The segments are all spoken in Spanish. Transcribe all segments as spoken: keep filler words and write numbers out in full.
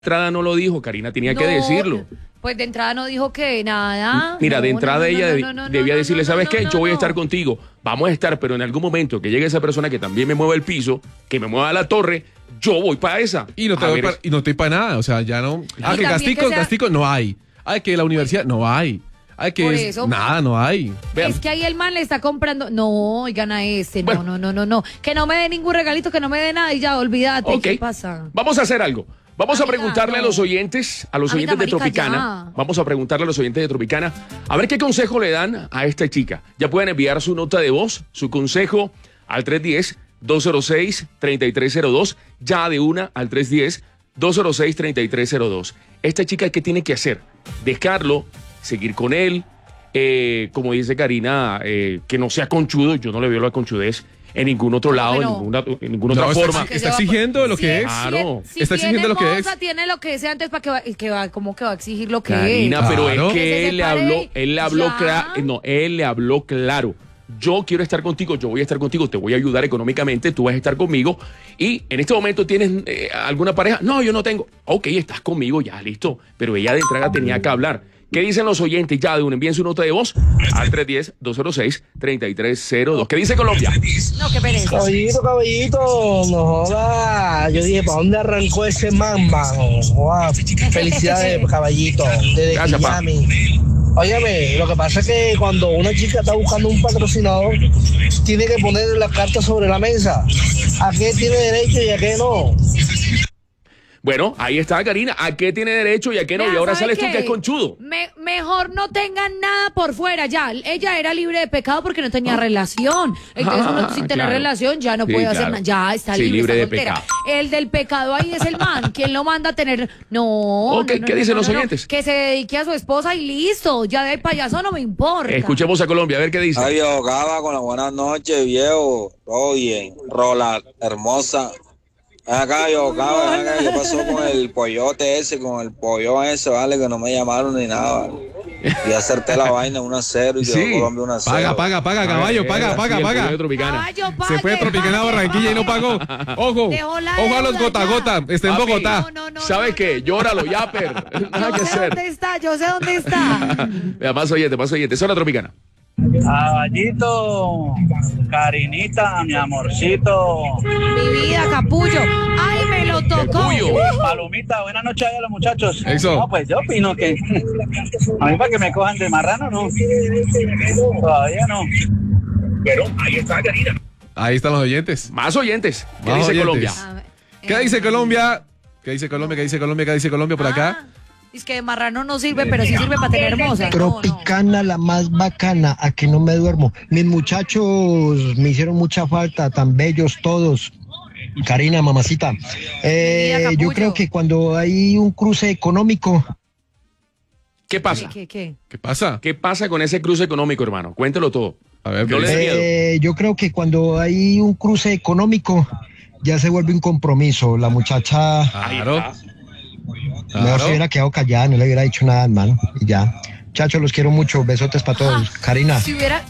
entrada no lo dijo, Karina tenía no, que decirlo. Pues de entrada no dijo que nada. Mira, no, de entrada no, no, ella no, no, no, debía no, decirle, no, ¿sabes no, qué? no, Yo voy a no. estar contigo, vamos a estar, pero en algún momento que llegue esa persona que también me mueva el piso, que me mueva la torre, yo voy para esa. Y no te voy para, y no estoy para nada, o sea, ya no. Ah, que gastico, sea... gastico, no hay. Ay, que la universidad, no hay. Ay, que es, nada, no hay. Vean. Es que ahí el man le está comprando. No, oigan a este, bueno. no, no, no, no, no. Que no me dé ningún regalito, que no me dé nada y ya, olvídate. Okay. ¿Qué pasa? Vamos a hacer algo. Vamos Amiga, a preguntarle no. a los oyentes, a los Amiga, oyentes de Tropicana. Ya. Vamos a preguntarle a los oyentes de Tropicana a ver qué consejo le dan a esta chica. Ya pueden enviar su nota de voz, su consejo al tres uno cero, dos cero seis, tres tres cero dos. Ya de una al tres uno cero, dos cero seis, tres tres cero dos. Esta chica, ¿qué tiene que hacer? Dejarlo, seguir con él. Eh, como dice Karina, eh, que no sea conchudo. Yo no le veo la conchudez en ningún otro lado, bueno, en ninguna, en ninguna no, otra está, forma. Está exigiendo lo si que es. Claro. Si está exigiendo lo que es. Tiene lo que es antes para que va, que va, como que va a exigir lo que Karina, es. pero claro. es que, que él le habló, él le habló claro, no, él le habló claro. Yo quiero estar contigo, yo voy a estar contigo, te voy a ayudar económicamente, tú vas a estar conmigo. Y en este momento tienes eh, alguna pareja. No, yo no tengo. Ok, estás conmigo, ya, listo. Pero ella de entrada tenía que hablar. ¿Qué dicen los oyentes? Ya de un envíen su nota de voz al tres uno cero, dos cero seis, tres tres cero dos. ¿Qué dice Colombia? No, qué pereza. Caballito, caballito, no joda. Yo dije, ¿para dónde arrancó ese man, mano? Wow. Felicidades, caballito, desde Gracias, Miami. Óyeme, lo que pasa es que cuando una chica está buscando un patrocinador, tiene que poner la carta sobre la mesa. ¿A qué tiene derecho y a qué no? Bueno, ahí está Karina. ¿A qué tiene derecho y a qué no? Ya, y ahora ¿sabe sales tú qué? que es conchudo. Me, mejor no tengan nada por fuera ya. Ella era libre de pecado porque no tenía relación. Entonces Ah, uno sin tener claro. relación ya no Sí, puede claro. hacer nada. Ya está Sí, libre, libre de está soltera. pecado. El del pecado ahí es el man. ¿Quién lo manda a tener? No. Ok, no, no, ¿qué no, dicen no, los no, no. oyentes? Que se dedique a su esposa y listo. Ya de payaso no me importa. Escuchemos a Colombia, a ver qué dice. Ay, yo, Gaba, con la buenas noches, viejo. Todo bien. Rola, hermosa. Ven acá, yo, Gaba, ven acá. ¿Qué pasó con el pollote ese, con el pollo ese, vale? Que no me llamaron ni nada, vale. Y acerté la vaina uno a cero y quedó Sí. Colombia uno a cero. Paga, paga, paga, caballo, paga, paga, paga. Caballo, pague, Se fue a Tropicana a pague, Barranquilla y no pagó. Ojo, Dejó la ojo a los deuda gota ya. gota. Está en Papi, Bogotá. No, no, no, ¿Sabes no, qué? no, Llóralo, Yapper. Nada Yo que sé hacer. dónde está, yo sé dónde está. Vea, más oyente, más oyente. Zona Tropicana. Caballito, Karinita, mi amorcito. Mi vida, capullo. Ay, me lo tocó. Capullo. Palomita, buenas noches a los muchachos. Eso. No, pues yo opino que a mí para que me cojan de marrano, no. Todavía no. Pero ahí está Karina. Ahí están los oyentes. Más oyentes. ¿Qué Más dice oyentes. Colombia? A ver, ¿Qué eh, dice Colombia? ¿Qué dice Colombia? ¿Qué dice Colombia? ¿Qué dice Colombia por acá? Ah, es que de marrano no sirve, pero sí sirve para tener hermosa. Tropicana, la más bacana, a que no me duermo. Mis muchachos me hicieron mucha falta, tan bellos todos. Karina, mamacita. Eh, Mira, yo capullo. creo que cuando hay un cruce económico, ¿Qué ¿Qué, pasa? qué, qué? ¿Qué pasa? ¿Qué pasa con ese cruce económico, hermano? Cuéntelo todo. A ver, Yo ¿qué le- dice? miedo. eh, yo creo que cuando hay un cruce económico, ya se vuelve un compromiso. La muchacha Claro. mejor Claro. se hubiera quedado callada, no le hubiera dicho nada al man y ya. Muchachos, los quiero mucho. Besotes para todos. Karina. Si hubiera...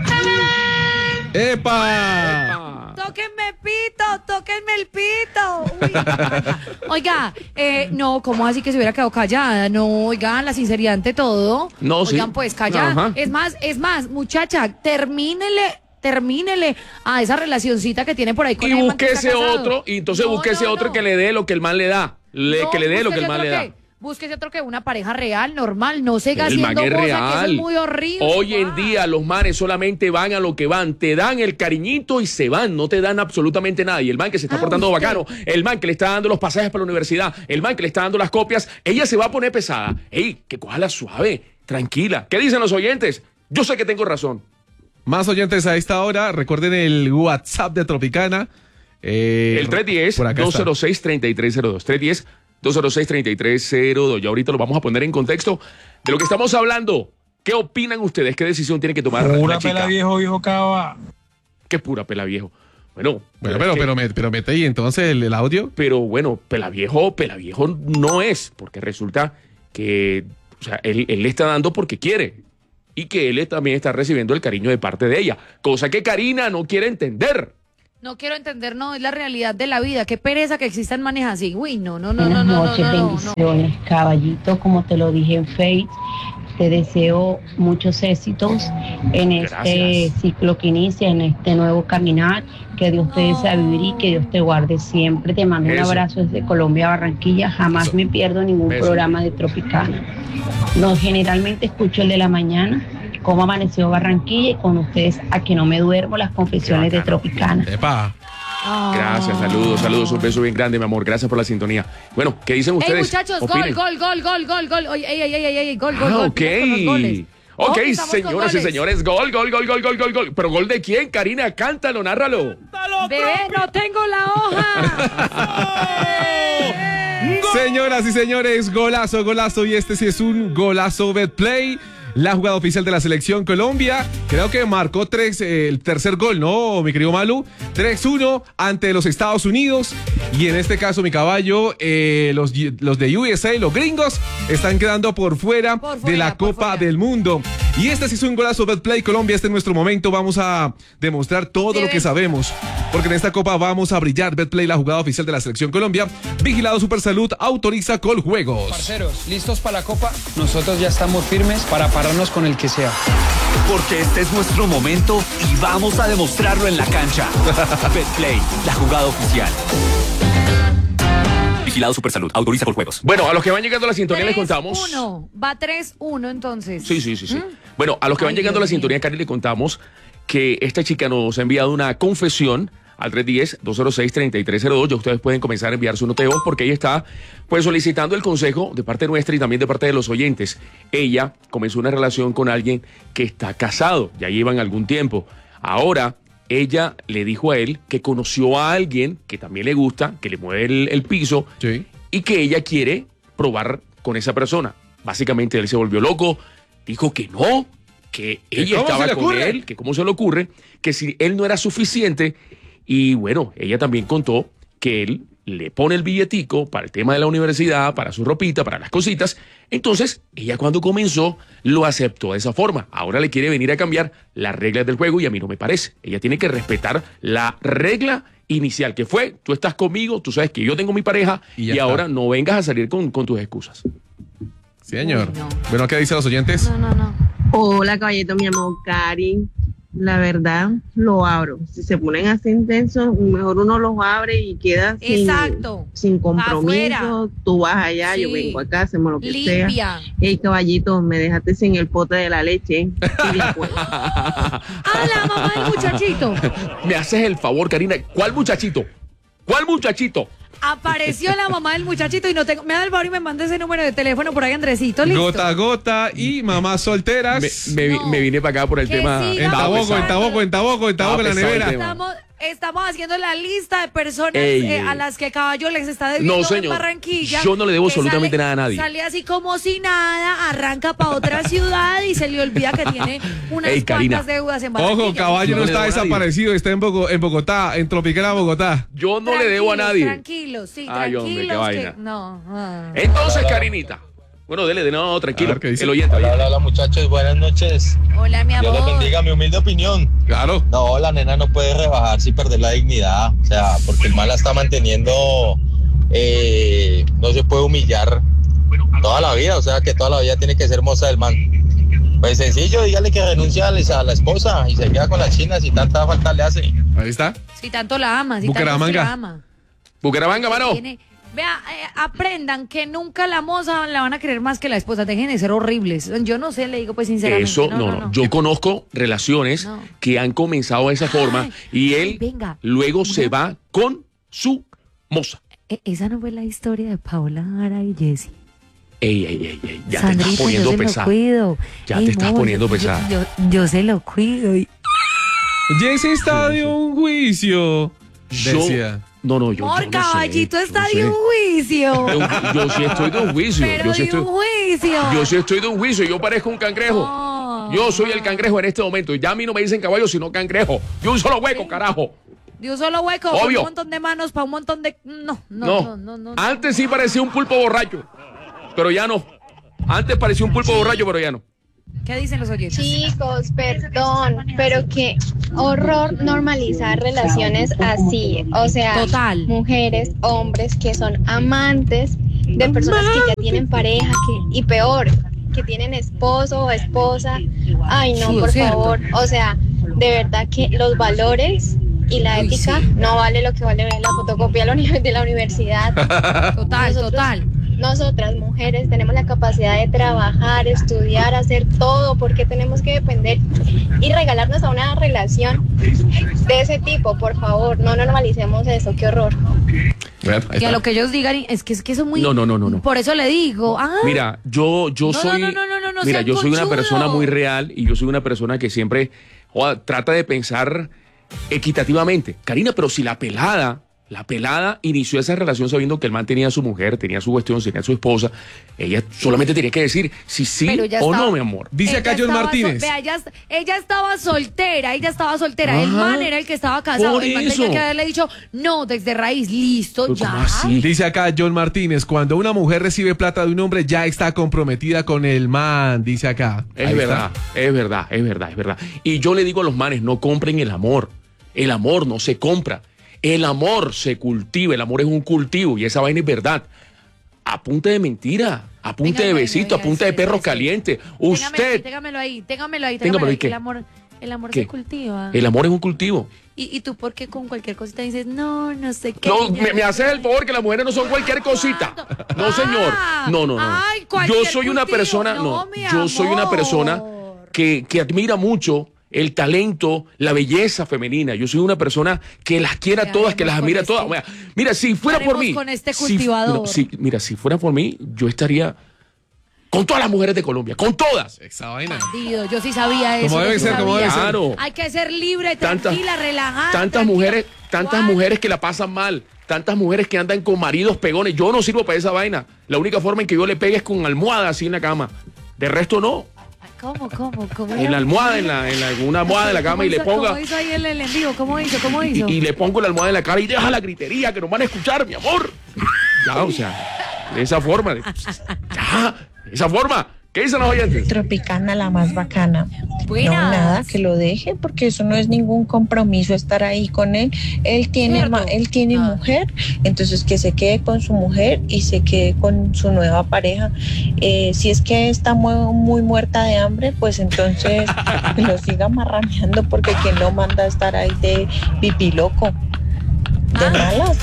¡Epa! Tóquenme pito, tóquenme el pito. Uy. Oiga, eh, no, ¿cómo así que se hubiera quedado callada? No, oigan, la sinceridad ante todo. No, sí. Oigan, pues callada. Ajá. Es más, es más, muchacha, termínele, termínele a esa relacioncita que tiene por ahí con Y el man que está búsquese casado. otro, y entonces No, búsquese no, otro no. que le dé lo que el man le da. Le- No, que le dé lo que el búsquese man le otro da. que- Búsquese otro que una pareja real, normal, no siga El man haciendo es cosas, que eso real. es muy horrible. Hoy en guau. día los manes solamente van a lo que van, te dan el cariñito y se van, no te dan absolutamente nada. Y el man que se está Ah, portando usted. bacano, el man que le está dando los pasajes para la universidad, el man que le está dando las copias, ella se va a poner pesada. Ey, que cójala suave, tranquila. ¿Qué dicen los oyentes? Yo sé que tengo razón. Más oyentes a esta hora. Recuerden el WhatsApp de Tropicana. Eh, El tres uno por cero, acá dos está. cero seis, tres tres cero dos. tres uno cero, dos cero seis, tres tres cero dos. Y ahorita lo vamos a poner en contexto de lo que estamos hablando. ¿Qué opinan ustedes? ¿Qué decisión tiene que tomar Pura la chica? pela viejo, viejo Cava. ¿Qué pura pela viejo? Bueno, Bueno, es pero, que- pero, me- pero mete ahí entonces el, el audio. pero bueno, Pelaviejo, Pelaviejo no es, porque resulta que, o sea, él, él le está dando porque quiere y que él también está recibiendo el cariño de parte de ella, cosa que Karina no quiere entender. No quiero entender, no, es la realidad de la vida. Qué pereza que existan manes así. Uy, no, no, no, no, Buenas no, noches, no, no, bendiciones, no. caballito, como te lo dije en Face. Te deseo muchos éxitos en este Gracias. ciclo que inicia, en este nuevo caminar. Que Dios te desea vivir y que Dios te guarde siempre. Te mando un Eso. abrazo desde Colombia, Barranquilla. Jamás Eso. me pierdo ningún Eso. programa de Tropicana. No, generalmente escucho el de la mañana, cómo amaneció Barranquilla, y con ustedes a que no me duermo, las confesiones de bacano. Tropicana. Epa. Gracias, saludos, saludos, un beso bien grande, mi amor. Gracias por la sintonía. Bueno, ¿qué dicen Ey, ustedes? muchachos, gol, Opinen. gol, gol, gol, gol, gol. Oye, ey, ey, ey, ey, ey, gol, gol, Ah, gol. ok. Pilas con los goles. Ok, Ojo, estamos con señoras y goles. señores, gol, gol, gol, gol, gol, gol, gol. ¿Pero gol de quién, Karina? Cántalo, nárralo. Bebé, no tengo la hoja. Señoras y señores, golazo, golazo. Y este sí es un golazo Betplay. La jugada oficial de la selección Colombia. Creo que marcó tres, eh, el tercer gol, ¿no, mi querido Malu? tres uno ante los Estados Unidos. Y en este caso, mi caballo, eh, los, los de U S A, los gringos, están quedando por fuera, Por fuera, de la por Copa fuera. del Mundo. Y este sí es un golazo Betplay Colombia. Este es nuestro momento. Vamos a demostrar todo lo que Debemos. sabemos. Porque en esta Copa vamos a brillar. Betplay, la jugada oficial de la selección Colombia. Vigilado Supersalud, autoriza Coljuegos. Parceros, ¿listos para la Copa? Nosotros ya estamos firmes para pararnos con el que sea. Porque este es nuestro momento y vamos a demostrarlo en la cancha. Betplay, la jugada oficial. Vigilado Supersalud, autoriza Coljuegos. Bueno, a los que van llegando a la sintonía les tres contamos. uno. Va tres uno entonces. Sí, sí, sí, sí. Bueno, a los que van Ay, llegando a la Dios sintonía, mío. Cari, le contamos que esta chica nos ha enviado una confesión al tres uno cero, dos cero seis, tres tres cero dos. Ya ustedes pueden comenzar a enviar su noteo porque ella está pues solicitando el consejo de parte nuestra y también de parte de los oyentes. Ella comenzó una relación con alguien que está casado, ya llevan algún tiempo. Ahora ella le dijo a él que conoció a alguien que también le gusta, que le mueve el, el piso, Sí. y que ella quiere probar con esa persona. Básicamente él se volvió loco, dijo que no, que ella cómo se estaba le con ocurre? él, que cómo se le ocurre, que si él no era suficiente. Y bueno, ella también contó que él le pone el billetico para el tema de la universidad, para su ropita, para las cositas. Entonces, ella cuando comenzó lo aceptó de esa forma. Ahora le quiere venir a cambiar las reglas del juego y a mí no me parece. Ella tiene que respetar la regla inicial, que fue, tú estás conmigo, tú sabes que yo tengo mi pareja Y y, ya está. ahora no vengas a salir con, con tus excusas. Señor. Uy, no. Bueno, ¿qué dicen los oyentes? No, no, no. Hola, caballito, mi amor, Cari. La verdad, lo abro. Si se ponen así intensos, mejor uno los abre y queda sin, Exacto. sin compromiso. Afuera. Tú vas allá, Sí. yo vengo acá, hacemos lo que sea. Limpia. Ey, caballito, me dejaste sin el pote de la leche. Y después, Ah, la mamá del muchachito. Me haces el favor, Karina. ¿Cuál muchachito? ¿Cuál muchachito? Apareció la mamá del muchachito y no tengo. Me da el favor y me manda ese número de teléfono por ahí, Andresito. ¿Listo? Gota a gota y mamás solteras. Me, me vi- No. me vine para acá por el Que tema. siga En Estaba Taboco, pesado. en Taboco, en Taboco, en Taboco, en la pesado el nevera. tema. Estamos, estamos haciendo la lista de personas Ey, eh, ey. a las que Caballo les está debiendo No, en señor. Barranquilla. Yo no le debo que absolutamente sale- nada a nadie. Sale así como si nada, arranca para otra ciudad y se le olvida que tiene unas Ey, Karina. cuantas deudas en Barranquilla. Ojo, caballo Yo no no le está debo a nadie. desaparecido, está en, Bogo- en Bogotá, en Tropicana, Bogotá. Yo no le debo a Tranquilos, nadie. Tranquilos, sí, Ay, tranquilos. hombre, qué que- vaina. no. ah. Entonces, Karinita. Bueno, dele, de no, tranquilo. A ver, ¿qué dice? El oyente. Hola, hola, hola, muchachos, buenas noches. Hola, mi Dios les amor. bendiga, mi humilde opinión. Claro. No, la nena no puede rebajarse y perder la dignidad. O sea, porque el mal la está manteniendo, eh, no se puede humillar toda la vida. O sea, que toda la vida tiene que ser moza del man. Pues sencillo, dígale que renuncia a la a la esposa y se queda con las chinas y tanta falta le hace. Ahí está. Si tanto la ama, si tanto Bucaramanga. la ama. Bucaramanga, mano. Tiene- Vea, eh, aprendan que nunca la moza la van a querer más que la esposa. Dejen de ser horribles. Yo no sé, le digo pues sinceramente. Eso, no, no, Yo conozco relaciones No. que han comenzado de esa forma Ay, y ay, él venga. luego se Una- va con su moza. E- Esa no fue la historia de Paola Jara y Jessy. Ey, ey, ey, ey. Ya te Sandrita, estás poniendo yo se pesada. lo cuido. Ya Ey, te estás amor, poniendo yo- pesada. Yo, yo se lo cuido. y- Jesse está de un juicio. Yo- Decía. No, no, yo, Amor, yo no sé, caballito yo está no de sé. un juicio. Yo, yo sí estoy de un juicio. Pero Yo sí de estoy, un juicio. yo sí estoy de un juicio. Yo parezco un cangrejo. No. Yo soy el cangrejo en este momento. Ya a mí no me dicen caballo, sino cangrejo. Yo un solo hueco, carajo. De un solo hueco, Obvio. con un montón de manos para un montón de. No, no, No. no, no. no, no. Antes sí parecía un pulpo borracho, pero ya no. Antes parecía un pulpo borracho, pero ya no. ¿Qué dicen los oyentes? Chicos, perdón, pero qué horror normalizar relaciones así. O sea, Total. mujeres, hombres que son amantes de personas que ya tienen pareja que, y peor, que tienen esposo o esposa. Ay, no, Sí, por es cierto. favor. O sea, de verdad que los valores y la Uy, ética sí. no vale lo que vale la fotocopia de la, uni- de la universidad. Total, Nosotros- total. Nosotras, mujeres, tenemos la capacidad de trabajar, estudiar, hacer todo. ¿Por qué tenemos que depender y regalarnos a una relación de ese tipo? Por favor, no normalicemos eso, qué horror. Bueno, ahí Que a está. lo que ellos digan, es que es que son muy... No, no, no, no, no. Por eso le digo, ah, Mira, yo, yo No, soy. no, no, no, no, no mira, sean yo soy una conchudos. persona muy real y yo soy una persona que siempre joda, trata de pensar equitativamente. Karina, pero si la pelada, la pelada inició esa relación sabiendo que el man tenía a su mujer, tenía su cuestión, tenía a su esposa, ella solamente tenía que decir si sí Pero ya o estaba- no, mi amor. Dice acá ella John estaba Martínez. sol- vea, ella, ella estaba soltera, ella estaba soltera. El Ajá. man era el que estaba casado. Por El man eso. tenía que haberle dicho, no, desde raíz, listo, Pero ya. ¿cómo así? Dice acá John Martínez, cuando una mujer recibe plata de un hombre ya está comprometida con el man, dice acá. Es Ahí verdad, está. es verdad, es verdad, es verdad. Y yo le digo a los manes, no compren el amor. El amor no se compra. El amor se cultiva, el amor es un cultivo y esa vaina es verdad. A punta de mentira, a punta Venga, de venga, besito, a venga, punta de sí, perro sí, sí. caliente. Téngame- Usted, Téngamelo ahí, téngamelo ahí, Téngamelo téngamelo ahí, ahí. ¿qué? El amor, el amor ¿Qué? se cultiva. el amor es un cultivo. Y, y tú, ¿por qué con cualquier cosita dices, no, no sé qué? No, me, me haces el favor que las mujeres no son cualquier cosita. No, señor. No, no, no. Ay, Yo cualquier soy una cultivo. persona, No, no, mi yo soy una amor. persona que, que admira mucho el talento, la belleza femenina. Yo soy una persona que las quiere a ¿Qué todas, que las haremos admira a con todas. este- Mira, mira, si fuera por haremos mí. con este si- cultivador? no, si- mira, si fuera por mí, yo estaría con todas las mujeres de Colombia, con todas. Esa vaina. Bandido, yo sí sabía eso. Como yo debe sí ser, como sabía. debe ser. Claro. Hay que ser libre, Tantas- tranquila, relajada. Tantas tranquila. mujeres, tantas ¿Cuál? mujeres que la pasan mal, tantas mujeres que andan con maridos pegones. Yo no sirvo para esa vaina. La única forma en que yo le pegue es con almohada así en la cama. De resto no. ¿Cómo, cómo, cómo? En la almohada, en la, en la, en una almohada de la cama y le ¿Cómo hizo- ponga. ¿Cómo hizo ahí el, el envío? ¿Cómo hizo? ¿Cómo Y, hizo? y le pongo la almohada en la cara y deja la gritería que nos van a escuchar, mi amor. Ya, o sea, de esa forma. de- ya, de esa forma. ¿Qué dicen los oyentes? Tropicana, la más bacana. Buenas. No, nada, que lo deje, porque eso no es ningún compromiso estar ahí con él. Él tiene, Cierto. ma- él tiene Ah. mujer, entonces que se quede con su mujer y se quede con su nueva pareja. Eh, si es que está muy, muy muerta de hambre, pues entonces lo siga marrameando, porque quien lo manda a estar ahí de pipiloco. De Ah. malas.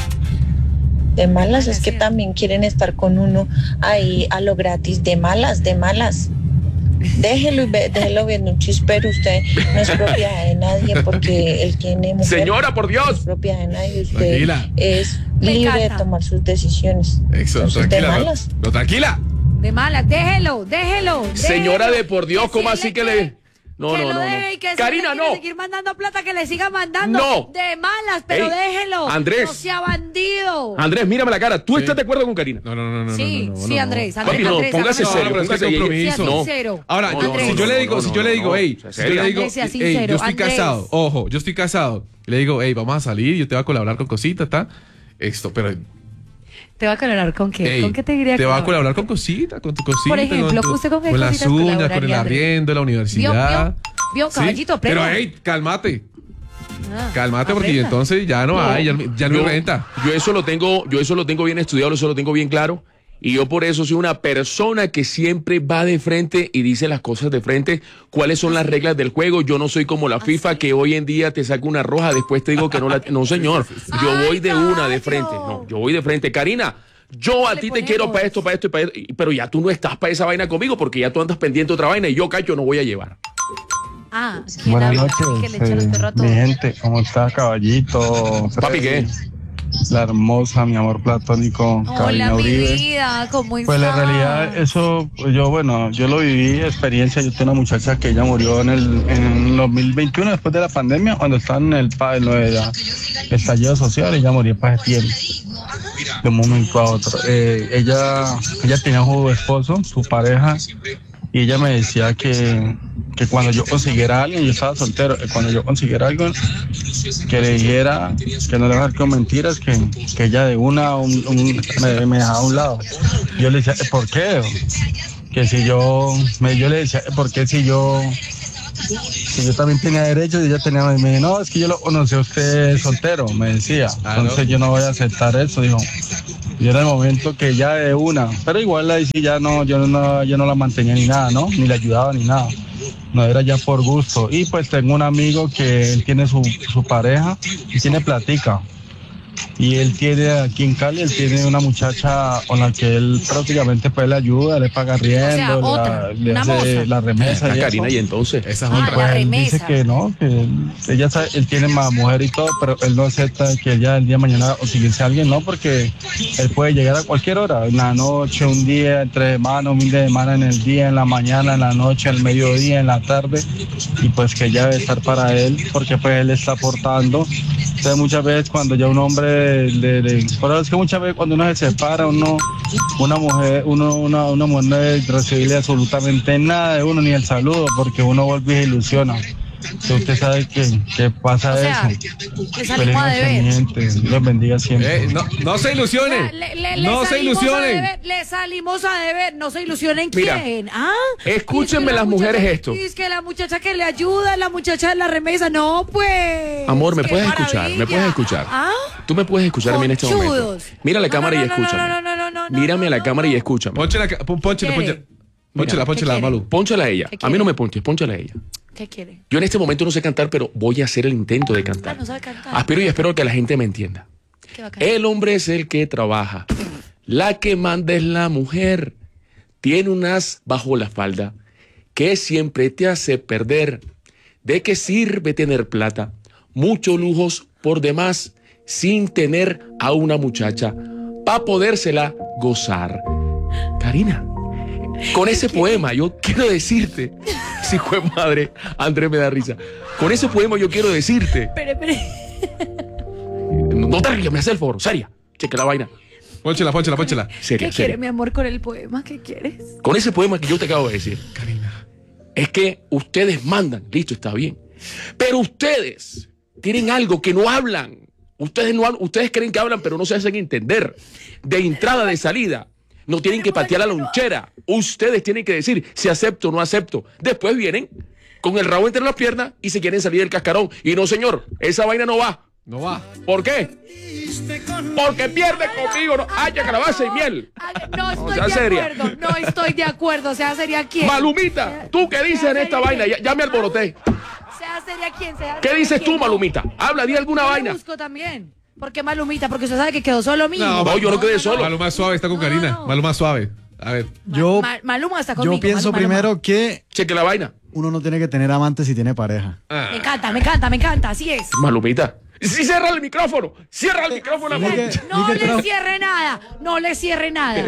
De malas, es malas, que sí. también quieren estar con uno ahí a lo gratis. De malas, de malas. Déjelo y ve- déjelo viendo un chispero. Usted no es propiedad de nadie porque él tiene mujer. Señora, por No es Dios. propiedad de nadie. Usted Tranquila. es Me libre de encanta. tomar sus decisiones. Eso, Entonces, de tranquila. malas. No, no, tranquila. De mala, déjelo, déjelo. Señora déjelo. de por Dios, ¿cómo Decirle así que le.? No, que no, lo no. no. deje y que si Karina, le quiere no. seguir mandando plata, que le siga mandando. No. De malas, pero Ey, déjelo. Andrés. No sea bandido. Andrés, mírame la cara. ¿Tú Sí. estás de acuerdo con Karina? No, no, no, no. Sí, no, no, no, sí, no. Andrés. Andrés, Papi, no, Andrés, póngase Andrés. serio, No, pero es que póngase hay serio. compromiso. Sea No. sincero. Ahora, No, yo- no, si no, yo le no, digo, no, si no, yo le no, digo, no. hey, Sea si yo le serio. digo, Andrés, sea hey, sincero, yo estoy Andrés. casado, ojo, yo estoy casado. Le digo, hey, vamos a salir, yo te voy a colaborar con cositas, ¿está? Esto, pero, ¿Te va a colaborar con qué? hey, ¿Con qué te diría te va a colaborar? colaborar con cositas, con tu cosita. Por ejemplo, con, tu- ¿usted con qué las cositas uñas, con el colaboraría, Andrés? arriendo, la universidad. Vio, vio, Sí, caballito, pero, aprenda. hey, cálmate, Ah, cálmate, porque aprenda. entonces ya no, No, hay, ya, ya no hay yo- renta. Yo eso lo tengo, yo eso lo tengo bien estudiado, eso lo tengo bien claro. Y yo por eso soy una persona que siempre va de frente y dice las cosas de frente, cuáles son las reglas del juego. Yo no soy como la FIFA que hoy en día te saca una roja, después te digo que no la... No, señor, yo Ay, voy de una de gallo. frente. No, yo voy de frente. Karina, yo a Le ti te ponemos. quiero para esto, para esto y para esto, y- pero ya tú no estás para esa vaina conmigo porque ya tú andas pendiente de otra vaina y yo, cacho, no voy a llevar. Ah, ¿quién Buenas habla? noches, Que le echa los eh, perros a mi todos. gente, ¿cómo está Caballito? Papi, ¿qué? La hermosa, mi amor platónico, Hola, Carolina mi Uribe. vida, ¿cómo estás? Pues la realidad, eso, pues yo, bueno, yo lo viví, experiencia, yo tengo una muchacha que ella murió en el en dos mil veintiuno, después de la pandemia, cuando estaba en el, pa- en lo de la- el estallido social, ella murió para septiembre, de un momento a otro. Eh, ella, ella tenía su esposo, su pareja, y ella me decía que, que cuando yo consiguiera a alguien, yo estaba soltero, que cuando yo consiguiera algo, que le dijera que no le iba a dar con mentiras, que, que ella de una un, un- me, me dejaba a un lado. Yo le decía, ¿por qué? que si yo, me, yo le decía, porque si yo, si yo también tenía derechos y ella tenía, me dijo, no, es que yo lo conocí a usted soltero, me decía, Ah, entonces ¿no? yo no voy a aceptar eso, dijo. Y era el momento que ya de una, pero igual ahí sí ya no, yo no, yo no la mantenía ni nada, ¿no? Ni la ayudaba ni nada. No, era ya por gusto. Y pues tengo un amigo que él tiene su, su pareja y tiene platica. Y él tiene aquí en Cali, él tiene una muchacha con la que él prácticamente pues le ayuda, le paga riendo, O sea, otra, la, le una hace moza. la remesa. Ah, y Karina, eso. y entonces. Esa es Ah, otra. la Pues él remesa. dice que no, que él, ella sabe, él tiene más mujer y todo, pero él no acepta que ella el día de mañana o siguiese a alguien, no, porque él puede llegar a cualquier hora, en la noche, un día, entre semana, un fin de semana, en el día, en la mañana, en la noche, al mediodía, en la tarde, y pues que ella debe estar para él, porque pues él está aportando. Entonces muchas veces cuando ya un hombre le, le pero es que muchas veces cuando uno se separa, uno, una mujer, uno, una, una mujer no debe recibirle absolutamente nada de uno, ni el saludo, porque uno vuelve y se ilusiona. Si usted sabe que, que pasa O sea, eso. le salimos a deber. Dios los bendiga siempre. Eh, no, no se ilusionen. Le, le- le No se salimos a ilusionen. deber, le salimos a deber, no se ilusionen. Mira, ¿Quién? ¿Ah? escúchenme Es que la las mujeres muchacha- esto. Es que la muchacha que le ayuda, la muchacha de la remesa, no, pues. Amor, ¿me qué puedes escuchar? maravilla. ¿Me puedes escuchar? ¿Ah? Tú me puedes escuchar a mí en este momento. Conchudos. Mira la No, cámara no, y no, no, escúchame. no, no, no, no, no, Mírame a la no, cámara no. y escúchame. Pónchela, pon- pónchela, ¿Quiere? pónchela. Pónchela, pónchela, quiere? Malu. Pónchala a ella. ¿Qué A mí quiere? no me ponches, pónchala a ella. ¿Qué quiere? Yo en este momento no sé cantar, pero voy a hacer el intento de Ah, cantar. no sabe cantar. Aspiro y espero que la gente me entienda. Qué bacán. El hombre es el que trabaja. La que manda es la mujer. Tiene un as bajo la falda que siempre te hace perder. ¿De qué sirve tener plata? Muchos lujos por demás sin tener a una muchacha para podérsela gozar. Karina, con ese poema yo quiero decirte, si fue madre, Andrés me da risa. Con ese poema yo quiero decirte, Espere, espere. no te rías, me hace el favor, seria, cheque la vaina. Pónchela, pónchela, pónchela. Seria, ¿Qué seria. quiere, mi amor, con el poema? ¿Qué quieres? Con ese poema que yo te acabo de decir, Karina, es que ustedes mandan, listo, está bien, pero ustedes tienen algo que no hablan. Ustedes no hablan, ustedes creen que hablan, pero no se hacen entender. De entrada, de salida, no tienen que patear la lonchera. Ustedes tienen que decir si acepto o no acepto. Después vienen con el rabo entre las piernas y se quieren salir del cascarón. Y no, señor, esa vaina no va. No va. ¿Por qué? Porque pierde conmigo, no haya calabaza y miel. No estoy sea de seria. acuerdo, no estoy de acuerdo. O sea, sería quién. Malumita, ¿tú qué dices en esta vaina? Ya, ya me alboroté. Sea sería quién, sea ¿Qué sería dices quién. tú, Malumita? Habla, di alguna Yo le vaina. busco también. ¿Por qué Malumita? Porque usted sabe que quedó solo mío. No, yo no quedé solo. Maluma suave está con Karina. Maluma suave. A ver. Yo, Ma- Maluma está conmigo. yo pienso Maluma, primero Maluma. que Cheque la vaina. uno no tiene que tener amantes si tiene pareja. Me encanta, me encanta, me encanta. Así es. Malumita. Sí, cierra el micrófono. Cierra el micrófono. Ni que- No ni que le tra- cierre nada. No le cierre nada.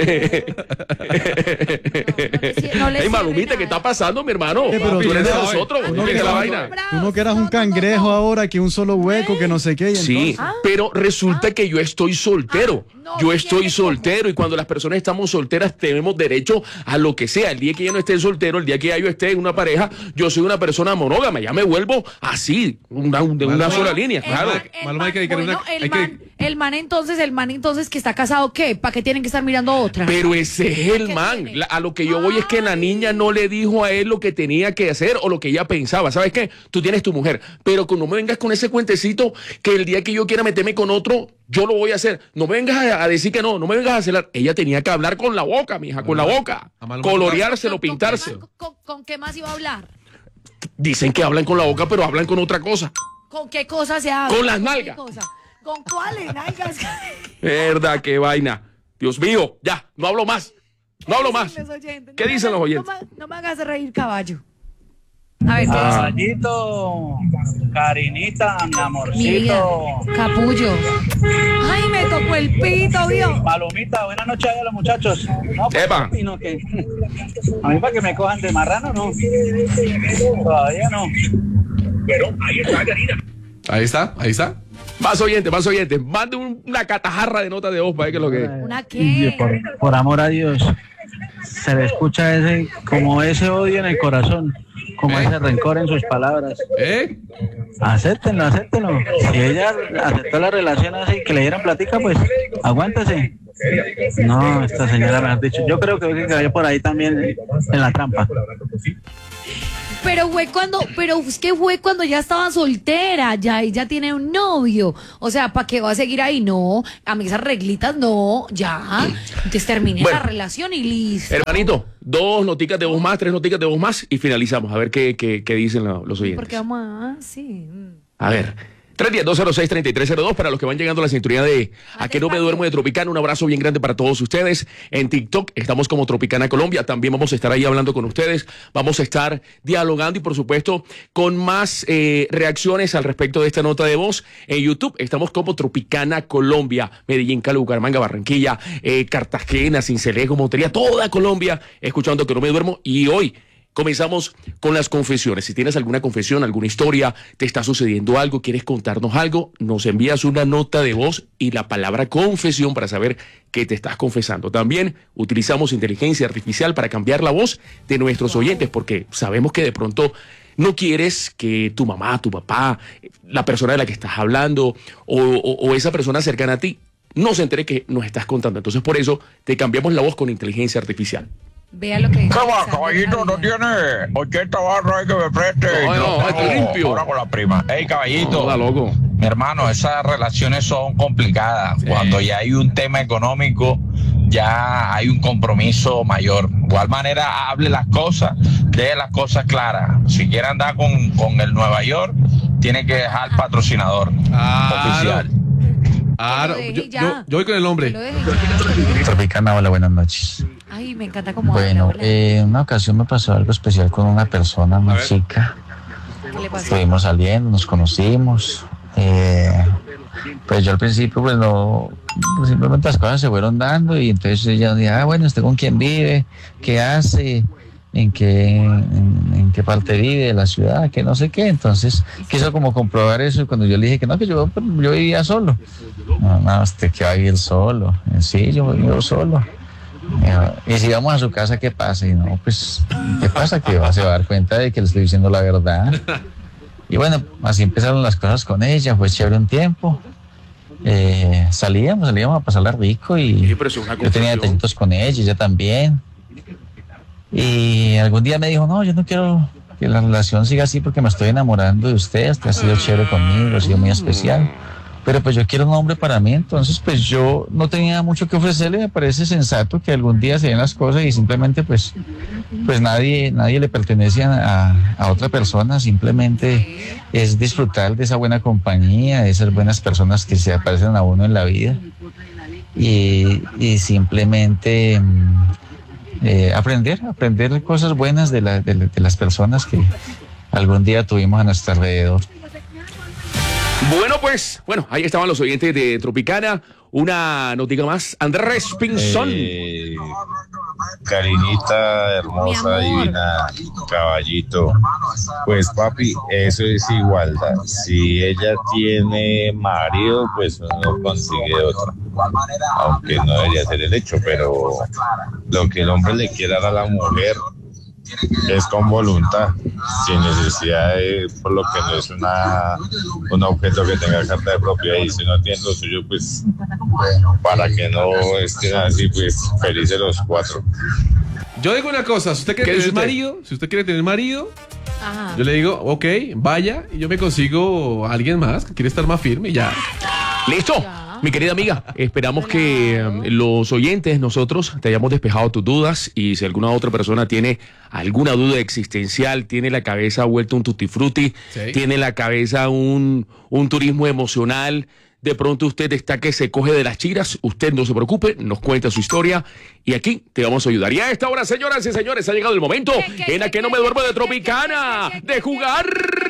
no le Ey, cierre Malumita, nada. ¿qué está pasando, mi hermano? Eh, pero Tú eres de tú- nosotros. uno Cheque que- la vaina. Tú no que eras un cangrejo ahora, que un solo hueco, que no sé qué. Y Sí, entonces- pero resulta que yo estoy soltero. no yo estoy tiene soltero y cuando las personas estamos solteras tenemos derecho a lo que sea. El día que yo no esté soltero, el día que ya yo esté en una pareja, yo soy una persona monógama. Ya me vuelvo así, una, de una Maluma. sola línea. El Claro. man- el Maluma, hay que man- dedicarle bueno, una- el hay que- man, el man entonces, el man entonces que está casado, ¿qué? ¿Para qué tienen que estar mirando a otra? Pero ese es el ¿Qué man. tiene? La- a lo que yo voy es que la niña no le dijo a él lo que tenía que hacer o lo que ella pensaba. ¿Sabes qué? Tú tienes tu mujer, pero que no me vengas con ese cuentecito que el día que yo quiera meterme con otro, yo lo voy a hacer. No me vengas a, a decir que no, no me vengas a hacer. Ella tenía que hablar con la boca, mija, con la boca. A Maluma. Coloreárselo, ¿Con- con- pintarse. ¿Con, con, con qué más iba a hablar? Dicen que hablan con la boca, pero hablan con otra cosa. ¿Con qué cosa se habla? Con las qué nalgas. cosa? ¿Con cuáles nalgas? Verdad, qué vaina. Dios mío, ya, no hablo más. No hablo más. Los oyentes. ¿Qué No me dicen los hagas- oyentes? No me, no me hagas reír, caballo. A ver, ¿qué Ah. Caballito, Karinita, mi dice? amorcito. Capullo. Ay, me tocó el pito, Dios. Palomita, buenas noches a los muchachos. No, pues, Epa. opino que a mí para que me cojan de marrano, no. Todavía no. Pero ahí está Karina. Ahí está, ahí está. Más oyentes, más oyentes. Mande un- una catajarra de notas de voz para ver qué es lo que es. ¿Una Y qué? por, por amor a Dios, se le escucha ese, como ese odio en el corazón, como ¿Eh? ese rencor en sus palabras. ¿Eh? Acéptenlo, acéptenlo. Si ella aceptó la relación así, que le dieran platica, pues aguántese. No, esta señora me ha dicho. Yo creo que cayó por ahí también en la trampa. Pero fue cuando, pero es que fue cuando ya estaba soltera, ya ella tiene un novio. O sea, ¿para qué va a seguir ahí? No, a mí esas reglitas no, ya. Entonces termine Bueno. la relación y listo. Hermanito, dos noticas de voz más, tres noticas de voz más y finalizamos. A ver qué, qué, qué dicen lo- los oyentes. Porque vamos a, sí. A ver. tres uno cero, dos cero seis, tres tres cero dos para los que van llegando a la cinturía de A que no me duermo de Tropicana. Un abrazo bien grande para todos ustedes. En TikTok estamos como Tropicana Colombia. También vamos a estar ahí hablando con ustedes. Vamos a estar dialogando y, por supuesto, con más eh, reacciones al respecto de esta nota de voz. En YouTube estamos como Tropicana Colombia. Medellín, Cali, Bucaramanga, Barranquilla, eh, Cartagena, Sincelejo, Montería, toda Colombia escuchando Que no me duermo. Y hoy comenzamos con las confesiones. Si tienes alguna confesión, alguna historia, te está sucediendo algo, quieres contarnos algo, nos envías una nota de voz y la palabra confesión para saber qué te estás confesando. También utilizamos inteligencia artificial para cambiar la voz de nuestros oyentes, porque sabemos que de pronto no quieres que tu mamá, tu papá, la persona de la que estás hablando o, o, o esa persona cercana a ti no se entere que nos estás contando. Entonces, por eso te cambiamos la voz con inteligencia artificial. Vea lo que dice. ¿Qué va, caballito? ¿No tiene ochenta barras ahí que me preste? No, no, Yo estoy pago limpio. Ahora con la prima. Ey, caballito. No, loco. Mi hermano, esas relaciones son complicadas. Sí. Cuando ya hay un tema económico, ya hay un compromiso mayor. De igual manera, hable las cosas, deje las cosas claras. Si quiere andar con, con el Nueva York, tiene que dejar el patrocinador oficial. Ah, no, Que lo yo, deje ya. yo- yo voy con el Que hombre. lo deje ya. Tropicana, hola, buenas noches. Ay, me encanta cómo Bueno, habla, hola. eh, en una ocasión me pasó algo especial con una persona, una chica. ¿Qué le pasó? Estuvimos saliendo, nos conocimos. eh, pues yo al principio, pues no, pues simplemente las cosas se fueron dando y entonces ella decía, ah, bueno, ¿usted con quién vive? ¿Qué hace? ¿En qué, en, en qué parte vive de la ciudad? Que no sé qué. Entonces quiso como comprobar eso y cuando yo le dije que no, que yo, yo vivía solo. No, no, usted que va a vivir solo. Sí, yo vivo solo. Y si vamos a su casa, ¿qué pasa? Y no, pues, ¿qué pasa? Que va, se va a dar cuenta de que le estoy diciendo la verdad. Y bueno, así empezaron las cosas con ella, fue chévere un tiempo. Eh, salíamos, salíamos a pasarla rico y Sí, pero es una yo tenía confesión. detallitos con ella, ella también. Y algún día me dijo, no, yo no quiero que la relación siga así porque me estoy enamorando de usted, usted ha sido chévere conmigo, ha sido muy especial. Pero pues yo quiero un hombre para mí, entonces pues yo no tenía mucho que ofrecerle, me parece sensato que algún día se den las cosas y simplemente pues, pues nadie, nadie le pertenece a, a otra persona, simplemente es disfrutar de esa buena compañía, de esas buenas personas que se aparecen a uno en la vida y, y simplemente mm, eh, aprender, aprender cosas buenas de, la, de, de las personas que algún día tuvimos a nuestro alrededor. Bueno, pues, bueno, ahí estaban los oyentes de Tropicana. Una notica más. Andrés Pinzón. Eh, Karinita, hermosa, divina, caballito. Pues papi, eso es igualdad. Si ella tiene marido, pues uno consigue otro. Aunque no debería ser el hecho, pero lo que el hombre le quiera dar a la mujer es con voluntad, sin necesidad de, por lo que no es una un objeto que tenga carta de propiedad, y si no tiene lo suyo, pues para que no estén así, pues felices los cuatro. Yo digo una cosa, si usted quiere ¿Qué dice tener usted? marido, si usted quiere tener marido, Ajá. yo le digo, ok, vaya, y yo me consigo a alguien más que quiere estar más firme y ya. ¿Listo? Mi querida amiga, esperamos que eh, los oyentes, nosotros, te hayamos despejado tus dudas y si alguna otra persona tiene alguna duda existencial, tiene la cabeza vuelta un tutti frutti, Sí. tiene la cabeza un, un turismo emocional, de pronto usted está que se coge de las chiras, usted no se preocupe, nos cuenta su historia y aquí te vamos a ayudar. Y a esta hora, señoras y señores, ha llegado el momento en la que no me duermo de Tropicana, de jugar,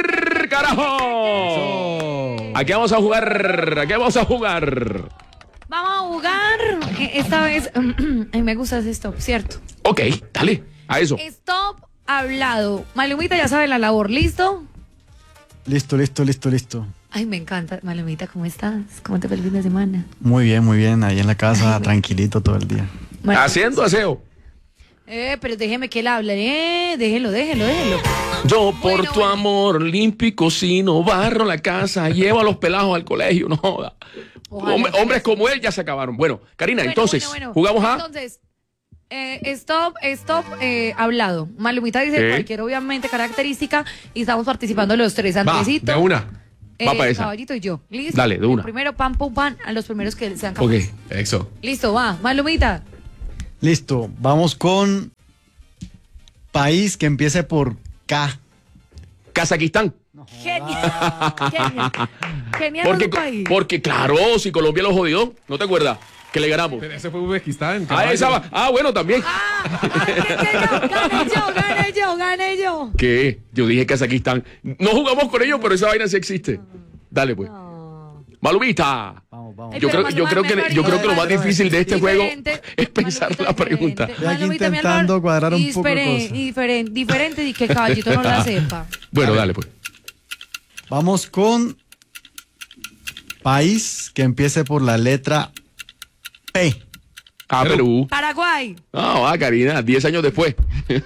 carajo. ¿A qué vamos a jugar? ¿A qué vamos a jugar? Vamos a jugar. eh, Esta vez, a mí me gusta ese stop, ¿cierto? Ok, dale, a eso. Stop hablado. Malumita ya sabe la labor, ¿listo? Listo, listo, listo, listo. Ay, me encanta. Malumita, ¿cómo estás? ¿Cómo te fue el fin de semana? Muy bien, muy bien. Ahí en la casa, tranquilito todo el día. Bueno, Haciendo aseo. Eh, pero déjeme que él hable, eh. Déjelo, déjelo, déjelo. Yo por Bueno, tu bueno. amor limpio y cocino, barro la casa, llevo a los pelados al colegio, no joda. Ojalá Hombre- sea hombres así. como él ya se acabaron. Bueno, Karina, Bueno, entonces, bueno, bueno. jugamos a... Entonces, eh, stop, stop, eh, hablado. Malumita dice ¿Qué? cualquier, obviamente, característica y estamos participando los tres. Va, Andresito, de una. eh, Va pa' esa. Caballito y yo. ¿Listo? Dale, de una. El primero, pam, pum, pam, a los primeros que sean Ok. capaces. Eso. Listo, va. Malumita. Listo, vamos con país que empiece por K. Kazajistán. Genial. Genial. Genial Porque, es un país. porque, claro, si Colombia lo jodió, ¿no te acuerdas? Que le ganamos. Pero ese fue Uzbekistán. Ah, caballo. esa va. Ah, bueno, también. Gané yo, gané yo, gané yo. ¿Qué? Yo dije Kazajistán. No jugamos con ellos, pero esa vaina sí existe. Dale, pues. Malumita. Ay, Yo pero creo, yo Maluma creo es que, mejor yo creo que lo más diferente. difícil de este juego Diferente. es pensar la pregunta. Estoy aquí Malumita, mi intentando amor, cuadrar un poco de diferente, cosas. diferente, diferente y que Caballito no la sepa. Bueno, dale, pues. Vamos con país que empiece por la letra P. Ah, Perú. Paraguay. Ah, va, Karina, diez años después.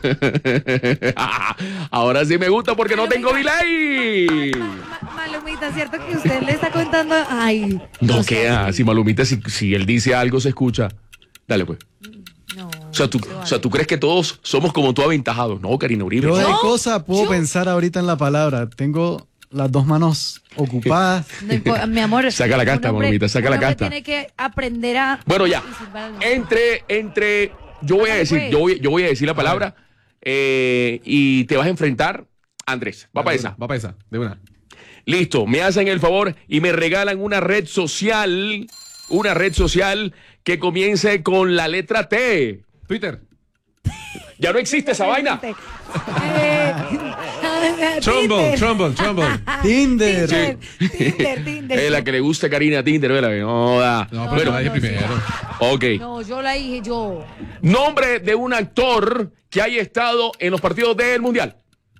Ahora sí me gusta porque no tengo delay. Malumita, ¿cierto que usted le está contando? Ay. No queda, si Malumita, si, si él dice algo, se escucha. Dale, pues. O sea, tú, o sea, ¿tú crees que todos somos como tú aventajados? No, Karina Uribe. Yo de No. cosa puedo pensar ahorita en la palabra. Tengo las dos manos ocupadas. No impo- mi amor. Saca la casta, un hombre- Malumita, saca un la hombre casta. Tiene que aprender a. Bueno, ya. Eh, Entre, entre, yo voy a Dale, decir, pues. yo voy, yo voy a decir la palabra eh, y te vas a enfrentar, Andrés. Va para esa. Va para esa, de una. Listo, me hacen el favor y me regalan una red social, una red social que comience con la letra T. Twitter. Ya no existe esa vaina. Eh, Trumble, Trumble, Trumble. Tinder. Sí. Tinder, Tinder. Es la que le gusta a Karina Tinder, ¿verdad? No, da. No, pero la dije primero. Ok. No, yo la dije yo. Nombre de un actor que haya estado en los partidos del Mundial.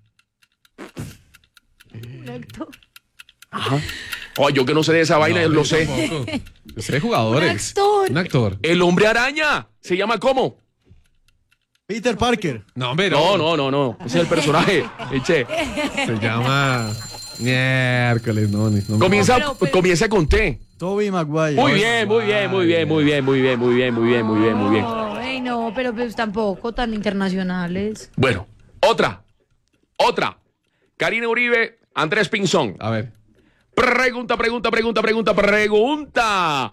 Ajá. Oh, yo que no sé de esa vaina, No, lo yo sé. tampoco. Yo sé de jugadores. Un actor. Un actor. El hombre araña. ¿Se llama cómo? Peter Parker. No, hombre, No, no, no, no. Ese es el personaje. Eche. Se llama. Miércoles, no, ni- no. Comienza, pero- pero- comienza con T. Toby Maguire. Muy bien, muy bien, muy bien, muy bien, muy bien, muy bien, muy bien, muy bien, muy bien. No, ay, no, pero pues tampoco tan internacionales. Bueno, otra. Otra. Karina Uribe, Andrés Pinzón. A ver. Pregunta, pregunta, pregunta, pregunta, pregunta.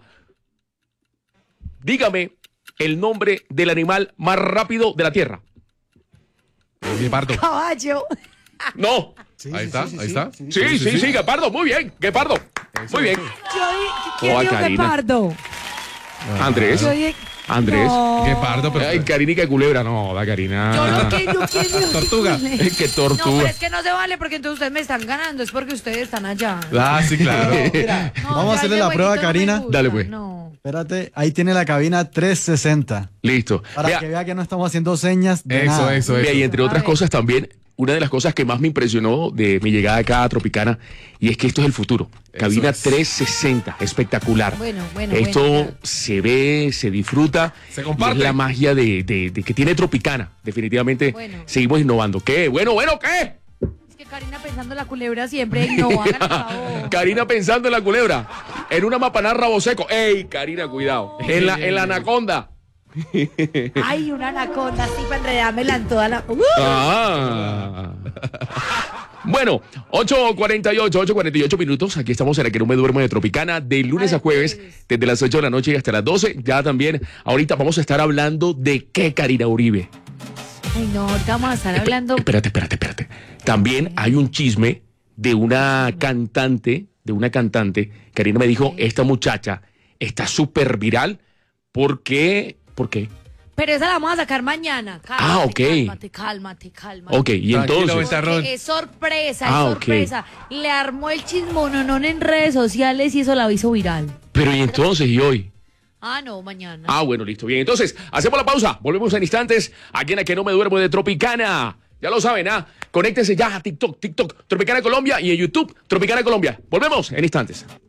Dígame el nombre del animal más rápido de la Tierra. El guepardo. Caballo. No. Ahí está, ahí está. Sí, sí, sí, Guepardo, muy bien, Guepardo. Muy bien. Yo di- ¿Quién Oh, dijo Karina. Guepardo? Andrés. Yo dije- Andrés. No. Guepardo, pero. Ay, Karina y que culebra. No, da Karina. Yo no que yo quiero. Tortuga. Qué No, tortuga. pero es que no se vale porque entonces ustedes me están ganando, es porque ustedes están allá. Ah, sí, claro. No, Vamos a ya hacerle ese la prueba a jueguito no me Karina. gusta, Dale, pues. No. Espérate, ahí tiene la cabina trescientos sesenta. Listo. Para Vea, que vea que no estamos haciendo señas de Eso, nada. eso, vea, eso. y entre A otras ver. cosas también, una de las cosas que más me impresionó de mi llegada acá a Tropicana, y es que esto es el futuro. Cabina es. trescientos sesenta, espectacular. Bueno, bueno, Esto bueno, ya. se ve, se disfruta. Se y comparte. es la magia de, de- de que tiene Tropicana. Definitivamente Bueno. seguimos innovando. ¿Qué? Bueno, bueno, ¿qué? Es que Karina pensando en la culebra siempre no, hagan el favor. Karina pensando en la culebra. En una mapanar rabo seco. ¡Ey, Karina, cuidado! En la, en la anaconda. Ay, una anaconda así para enredármela en toda la. ¡Uh! Ah. Bueno, ocho cuarenta y ocho, ocho cuarenta y ocho minutos. Aquí estamos en la que no me duermo de Tropicana, de lunes a jueves, desde las ocho de la noche y hasta las doce. Ya también, ahorita vamos a estar hablando de qué, Karina Uribe. Ay, no, ahorita vamos a estar hablando. Espérate, espérate, espérate. También hay un chisme de una cantante, de una cantante. Karina me dijo, esta muchacha está súper viral porque... ¿Por qué? Pero esa la vamos a sacar mañana. Cálmate, Ah, ok. Cálmate, cálmate, cálmate. Ok, y Tranquilo, entonces... Ventarrón. Porque es sorpresa, Ah, es ok. sorpresa. Le armó el chismononón en redes sociales y eso la hizo viral. Pero y entonces, ¿y hoy? Ah, no, mañana. Ah, bueno, listo. Bien, entonces, hacemos la pausa. Volvemos en instantes. Aquí en la que no me duermo de Tropicana. Ya lo saben, ¿ah? Conéctense ya a TikTok, TikTok, Tropicana Colombia y en YouTube, Tropicana Colombia. Volvemos en instantes.